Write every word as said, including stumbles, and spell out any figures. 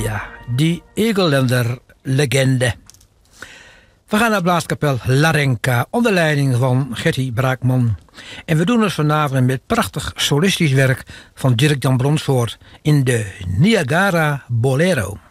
Ja, die Egelländer-legende. We gaan naar blaaskapel Larenka onder leiding van Gertie Braakman. En we doen het vanavond met prachtig solistisch werk van Dirk-Jan Bronsvoort in de Niagara Bolero.